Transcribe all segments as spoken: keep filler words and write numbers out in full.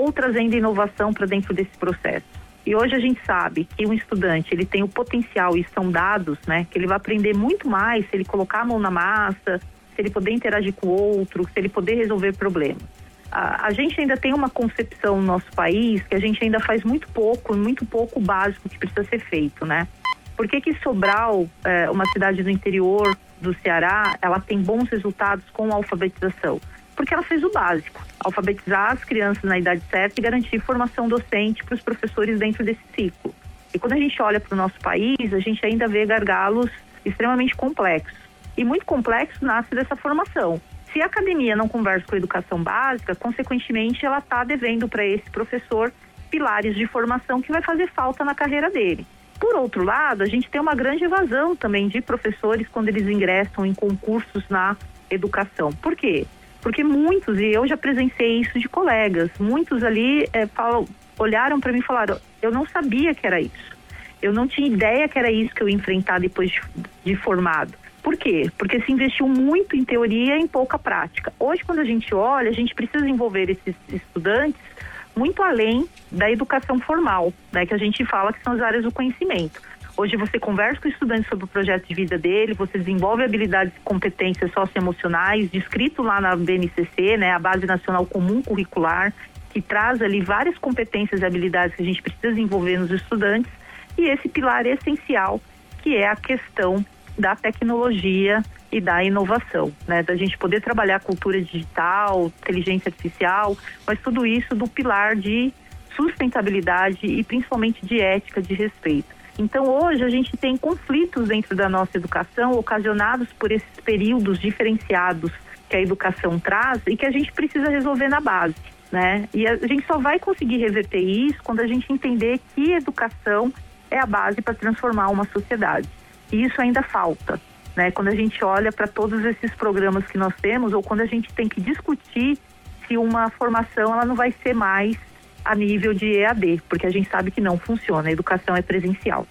ou trazendo inovação para dentro desse processo. E hoje a gente sabe que um estudante, ele tem o potencial, e são dados, né, que ele vai aprender muito mais se ele colocar a mão na massa, se ele poder interagir com o outro, se ele poder resolver problemas. A, a gente ainda tem uma concepção no nosso país que a gente ainda faz muito pouco, muito pouco básico que precisa ser feito, né? Por que que Sobral, é, uma cidade do interior do Ceará, ela tem bons resultados com a alfabetização? Porque ela fez o básico, alfabetizar as crianças na idade certa e garantir formação docente para os professores dentro desse ciclo. E quando a gente olha para o nosso país, a gente ainda vê gargalos extremamente complexos. E muito complexo nasce dessa formação. Se a academia não conversa com a educação básica, consequentemente ela está devendo para esse professor pilares de formação que vai fazer falta na carreira dele. Por outro lado, a gente tem uma grande evasão também de professores quando eles ingressam em concursos na educação. Por quê? Porque muitos, e eu já presenciei isso de colegas, muitos ali é, falam, olharam para mim e falaram, eu não sabia que era isso. Eu não tinha ideia que era isso que eu ia enfrentar depois de, de formado. Por quê? Porque se investiu muito em teoria e em pouca prática. Hoje, quando a gente olha, a gente precisa envolver esses estudantes muito além da educação formal, né, que a gente fala que são as áreas do conhecimento. Hoje você conversa com o estudante sobre o projeto de vida dele, você desenvolve habilidades e competências socioemocionais, descrito lá na B N C C, né, a Base Nacional Comum Curricular, que traz ali várias competências e habilidades que a gente precisa desenvolver nos estudantes, e esse pilar essencial, que é a questão da tecnologia e da inovação, né, da gente poder trabalhar a cultura digital, inteligência artificial, mas tudo isso do pilar de sustentabilidade e principalmente de ética, de respeito. Então, hoje, a gente tem conflitos dentro da nossa educação ocasionados por esses períodos diferenciados que a educação traz e que a gente precisa resolver na base, né? E a gente só vai conseguir reverter isso quando a gente entender que educação é a base para transformar uma sociedade. E isso ainda falta, né? Quando a gente olha para todos esses programas que nós temos, ou quando a gente tem que discutir se uma formação ela não vai ser mais a nível de E A D, porque a gente sabe que não funciona, a educação é presencial.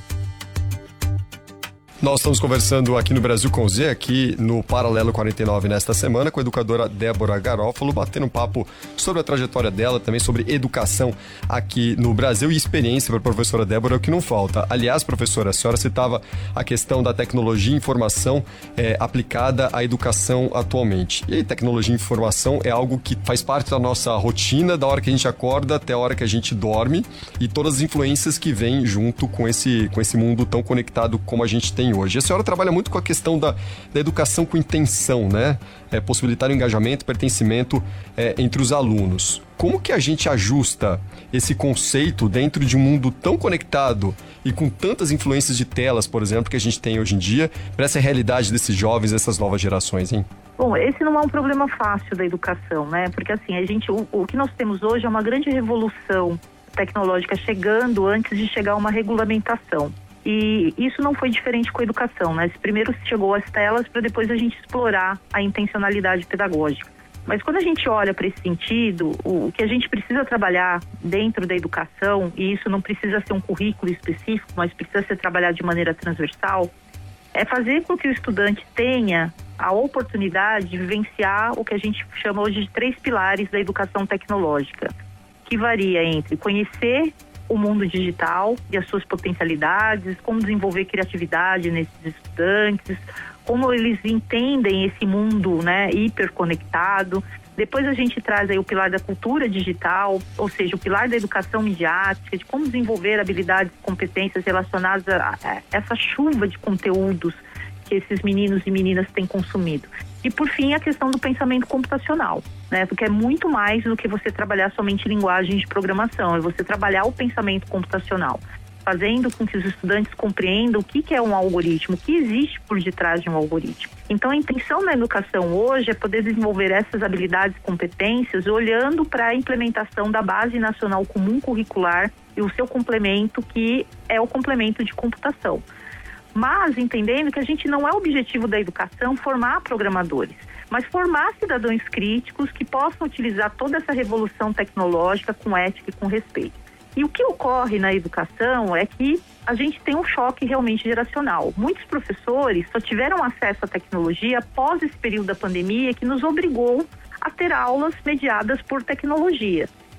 Nós estamos conversando aqui no Brasil com Z, aqui no Paralelo quarenta e nove nesta semana, com a educadora Débora Garófalo, batendo um papo sobre a trajetória dela, também sobre educação aqui no Brasil e experiência para a professora Débora, é o que não falta. Aliás, professora, a senhora citava a questão da tecnologia e informação é, aplicada à educação atualmente. E aí, tecnologia e informação é algo que faz parte da nossa rotina, da hora que a gente acorda até a hora que a gente dorme, e todas as influências que vêm junto com esse, com esse mundo tão conectado como a gente tem hoje. A senhora trabalha muito com a questão da, da educação com intenção, né? É, possibilitar o engajamento e pertencimento é, entre os alunos. Como que a gente ajusta esse conceito dentro de um mundo tão conectado e com tantas influências de telas, por exemplo, que a gente tem hoje em dia, para essa realidade desses jovens, dessas novas gerações, hein? Bom, esse não é um problema fácil da educação, né? Porque assim, a gente, o, o que nós temos hoje é uma grande revolução tecnológica chegando antes de chegar a uma regulamentação. E isso não foi diferente com a educação, né? Primeiro chegou às telas para depois a gente explorar a intencionalidade pedagógica. Mas quando a gente olha para esse sentido, o, o que a gente precisa trabalhar dentro da educação, e isso não precisa ser um currículo específico, mas precisa ser trabalhado de maneira transversal, é fazer com que o estudante tenha a oportunidade de vivenciar o que a gente chama hoje de três pilares da educação tecnológica, que varia entre conhecer o mundo digital e as suas potencialidades, como desenvolver criatividade nesses estudantes, como eles entendem esse mundo, né, hiperconectado. Depois a gente traz aí o pilar da cultura digital, ou seja, o pilar da educação midiática, de como desenvolver habilidades e competências relacionadas a essa chuva de conteúdos que esses meninos e meninas têm consumido. E, por fim, a questão do pensamento computacional, né? Porque é muito mais do que você trabalhar somente linguagem de programação, é você trabalhar o pensamento computacional, fazendo com que os estudantes compreendam o que é um algoritmo, o que existe por detrás de um algoritmo. Então, a intenção da educação hoje é poder desenvolver essas habilidades e competências olhando para a implementação da Base Nacional Comum Curricular e o seu complemento, que é o complemento de computação. Mas entendendo que a gente não é o objetivo da educação formar programadores, mas formar cidadãos críticos que possam utilizar toda essa revolução tecnológica com ética e com respeito. E o que ocorre na educação é que a gente tem um choque realmente geracional. Muitos professores só tiveram acesso à tecnologia após esse período da pandemia, que nos obrigou a ter aulas mediadas por tecnologia.